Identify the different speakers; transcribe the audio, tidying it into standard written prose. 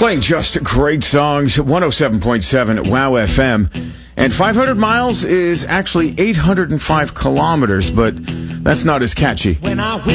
Speaker 1: Playing just great songs, 107.7 at WOW FM. And 500 miles is actually 805 kilometers, but that's not as catchy.